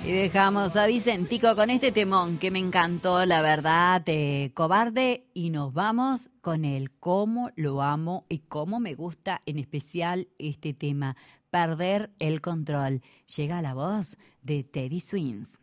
Y dejamos a Vicentico con este temón que me encantó, la verdad, Cobarde. Y nos vamos con el cómo lo amo y cómo me gusta en especial este tema, Perder el control. Llega la voz de Teddy Swims.